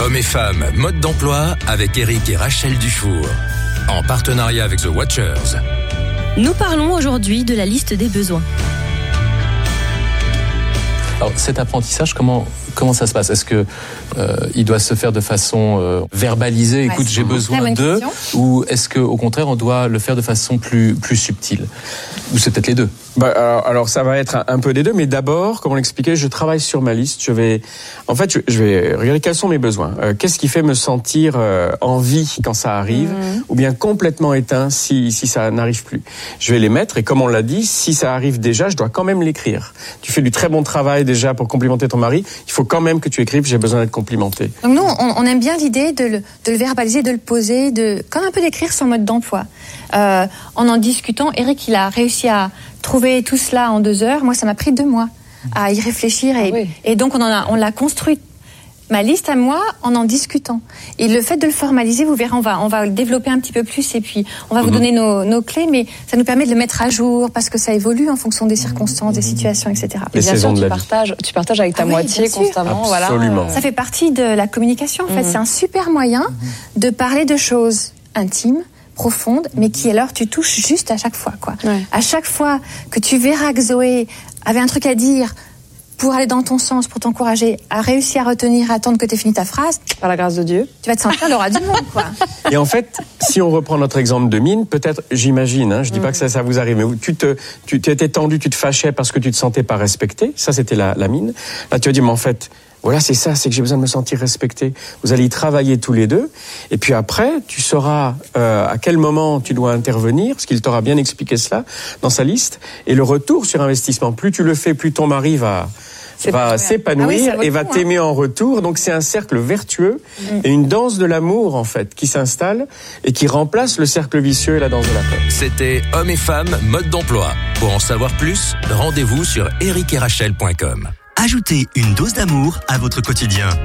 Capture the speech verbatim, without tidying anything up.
Hommes et femmes, mode d'emploi avec Eric et Rachel Dufour. En partenariat avec The Watchers. Nous parlons aujourd'hui de la liste des besoins. Alors cet apprentissage, comment comment ça se passe ? Est-ce que euh, il doit se faire de façon euh, verbalisée ? Écoute, ouais, j'ai besoin de, ou est-ce que au contraire on doit le faire de façon plus plus subtile ? Ou c'est peut-être les deux ? Bah, alors, alors ça va être un, un peu des deux, mais d'abord, comme on l'expliquait, je travaille sur ma liste. Je vais, en fait, je, je vais regarder quels sont mes besoins. Euh, qu'est-ce qui fait me sentir euh, en vie quand ça arrive, mmh. ou bien complètement éteint si si ça n'arrive plus. Je vais les mettre et comme on l'a dit, si ça arrive déjà, je dois quand même l'écrire. Tu fais du très bon travail déjà pour complimenter ton mari. Il faut quand même que tu écrives. J'ai besoin d'être complimenté. Donc nous, on, on aime bien l'idée de le, de le verbaliser, de le poser, de comme un peu d'écrire son mode d'emploi. Euh, en en discutant, Eric, il a réussi à trouver tout cela en deux heures. Moi, ça m'a pris deux mois à y réfléchir. Et, ah oui. et donc, on, en a, on l'a construite, ma liste à moi, en en discutant. Et le fait de le formaliser, vous verrez, on va, on va le développer un petit peu plus et puis on va mmh. vous donner nos, nos clés, mais ça nous permet de le mettre à jour parce que ça évolue en fonction des circonstances, mmh. des situations, et cetera. Et bien sûr, tu partages, tu partages avec ta ah oui, moitié constamment. Absolument. Voilà. Ça fait partie de la communication, en fait. Mmh. C'est un super moyen mmh. de parler de choses intimes, profonde, mais qui alors tu touches juste à chaque fois, quoi. Ouais. À chaque fois que tu verras que Zoé avait un truc à dire pour aller dans ton sens, pour t'encourager, à réussir à retenir, à attendre que tu aies fini ta phrase, par la grâce de Dieu, tu vas te sentir l'aura du monde, quoi. Et en fait, si on reprend notre exemple de Mine, peut-être, j'imagine, hein, je dis mmh. pas que ça, ça vous arrive, mais tu te, tu t'étais tendu, tu te fâchais parce que tu te sentais pas respecté. Ça, c'était la, la Mine. Là, tu vas dire, mais en fait, voilà, c'est ça, c'est que j'ai besoin de me sentir respecté. Vous allez y travailler tous les deux. Et puis après, tu sauras euh, à quel moment tu dois intervenir, parce qu'il t'aura bien expliqué cela dans sa liste. Et le retour sur investissement, plus tu le fais, plus ton mari va... C'est va s'épanouir ah oui, et va t'aimer hein. en retour. Donc c'est un cercle vertueux mmh. et une danse de l'amour en fait qui s'installe et qui remplace le cercle vicieux et la danse de la peur. C'était Hommes et femmes, mode d'emploi. Pour en savoir plus, rendez-vous sur eric et rachel point com. Ajoutez une dose d'amour à votre quotidien.